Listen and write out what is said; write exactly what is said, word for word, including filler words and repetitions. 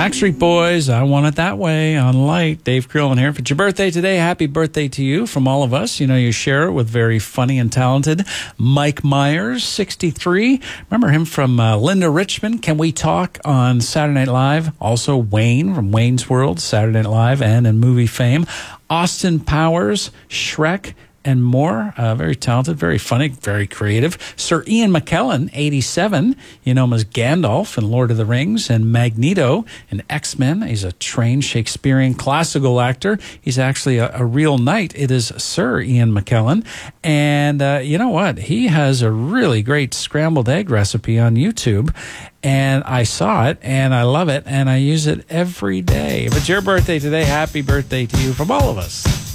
Backstreet Boys, I Want It That Way on Light. Dave Krillin here. If it's your birthday today, happy birthday to you from all of us. You know, you share it with very funny and talented Mike Myers, sixty-three. Remember him from uh, Linda Richmond, Can We Talk on Saturday Night Live? Also Wayne from Wayne's World, Saturday Night Live, and in movie fame. Austin Powers, Shrek, and more. Uh, very talented, very funny, very creative. Sir Ian McKellen, eighty-seven. You know him as Gandalf in Lord of the Rings and Magneto in X-Men. He's a trained Shakespearean classical actor. He's actually a, a real knight. It is Sir Ian McKellen. And uh, you know what? He has a really great scrambled egg recipe on YouTube. And I saw it, and I love it, and I use it every day. If it's your birthday today, happy birthday to you from all of us.